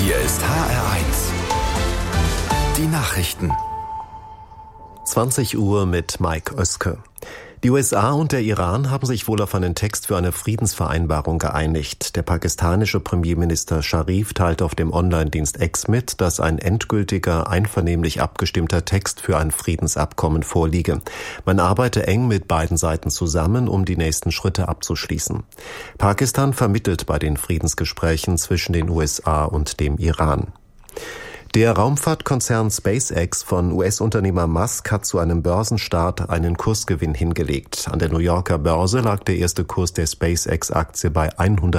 Hier ist HR1. Die Nachrichten. 20 Uhr mit Mike Oeske. Die USA und der Iran haben sich wohl auf einen Text für eine Friedensvereinbarung geeinigt. Der pakistanische Premierminister Sharif teilte auf dem Online-Dienst X mit, dass ein endgültiger, einvernehmlich abgestimmter Text für ein Friedensabkommen vorliege. Man arbeite eng mit beiden Seiten zusammen, um die nächsten Schritte abzuschließen. Pakistan vermittelt bei den Friedensgesprächen zwischen den USA und dem Iran. Der Raumfahrtkonzern SpaceX von US-Unternehmer Musk hat zu einem Börsenstart einen Kursgewinn hingelegt. An der New Yorker Börse lag der erste Kurs der SpaceX-Aktie bei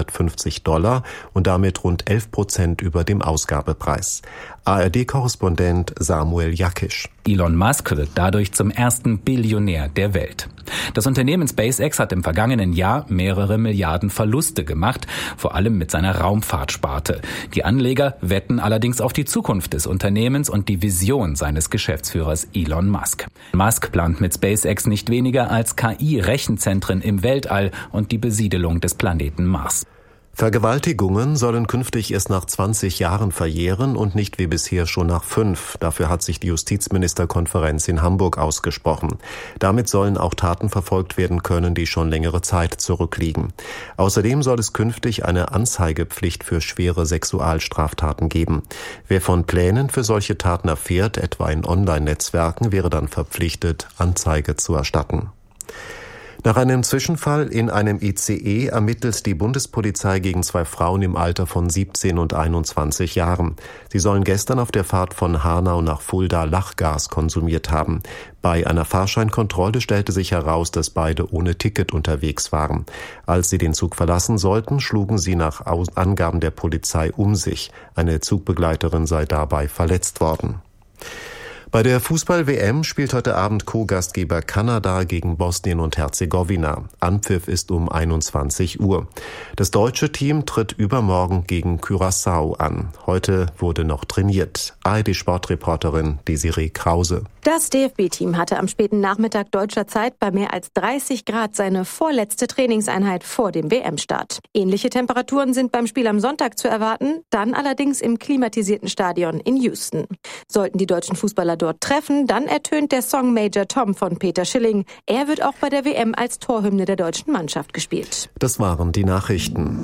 $150 und damit rund 11% über dem Ausgabepreis. ARD-Korrespondent Samuel Jakisch. Elon Musk wird dadurch zum ersten Billionär der Welt. Das Unternehmen SpaceX hat im vergangenen Jahr mehrere Milliarden Verluste gemacht, vor allem mit seiner Raumfahrtsparte. Die Anleger wetten allerdings auf die Zukunft des Unternehmens und die Vision seines Geschäftsführers Elon Musk. Musk plant mit SpaceX nicht weniger als KI-Rechenzentren im Weltall und die Besiedelung des Planeten Mars. Vergewaltigungen sollen künftig erst nach 20 Jahren verjähren und nicht wie bisher schon nach 5. Dafür hat sich die Justizministerkonferenz in Hamburg ausgesprochen. Damit sollen auch Taten verfolgt werden können, die schon längere Zeit zurückliegen. Außerdem soll es künftig eine Anzeigepflicht für schwere Sexualstraftaten geben. Wer von Plänen für solche Taten erfährt, etwa in Online-Netzwerken, wäre dann verpflichtet, Anzeige zu erstatten. Nach einem Zwischenfall in einem ICE ermittelt die Bundespolizei gegen 2 Frauen im Alter von 17 und 21 Jahren. Sie sollen gestern auf der Fahrt von Hanau nach Fulda Lachgas konsumiert haben. Bei einer Fahrscheinkontrolle stellte sich heraus, dass beide ohne Ticket unterwegs waren. Als sie den Zug verlassen sollten, schlugen sie nach Angaben der Polizei um sich. Eine Zugbegleiterin sei dabei verletzt worden. Bei der Fußball-WM spielt heute Abend Co-Gastgeber Kanada gegen Bosnien und Herzegowina. Anpfiff ist um 21 Uhr. Das deutsche Team tritt übermorgen gegen Curaçao an. Heute wurde noch trainiert. ARD-Sportreporterin Desiree Krause. Das DFB-Team hatte am späten Nachmittag deutscher Zeit bei mehr als 30 Grad seine vorletzte Trainingseinheit vor dem WM-Start. Ähnliche Temperaturen sind beim Spiel am Sonntag zu erwarten, dann allerdings im klimatisierten Stadion in Houston. Sollten die deutschen Fußballer dort treffen, dann ertönt der Song Major Tom von Peter Schilling. Er wird auch bei der WM als Torhymne der deutschen Mannschaft gespielt. Das waren die Nachrichten.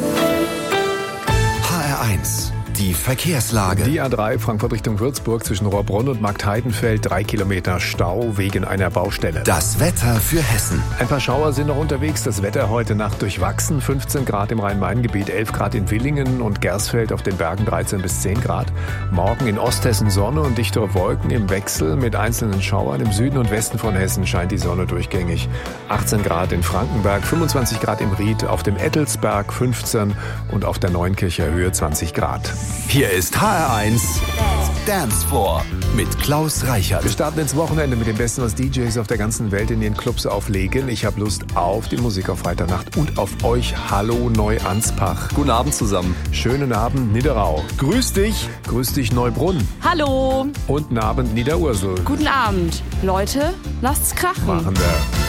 HR1. Die Verkehrslage. Die A3 Frankfurt Richtung Würzburg zwischen Rohrbrunn und Marktheidenfeld 3 Kilometer Stau wegen einer Baustelle. Das Wetter für Hessen. Ein paar Schauer sind noch unterwegs. Das Wetter heute Nacht durchwachsen. 15 Grad im Rhein-Main-Gebiet, 11 Grad in Villingen und Gersfeld, auf den Bergen 13 bis 10 Grad. Morgen in Osthessen Sonne und dichtere Wolken im Wechsel mit einzelnen Schauern. Im Süden und Westen von Hessen scheint die Sonne durchgängig. 18 Grad in Frankenberg, 25 Grad im Ried, auf dem Ettelsberg 15 und auf der Neunkircher Höhe 20 Grad. Hier ist HR1 Dance Floor mit Klaus Reichert. Wir starten ins Wochenende mit dem Besten, was DJs auf der ganzen Welt in den Clubs auflegen. Ich habe Lust auf die Musik auf Freitagnacht und auf euch. Hallo Neuanspach. Guten Abend zusammen. Schönen Abend Niederau. Grüß dich. Grüß dich Neubrunn. Hallo. Und einen Abend Niederursel. Guten Abend. Leute, lasst's krachen. Machen wir.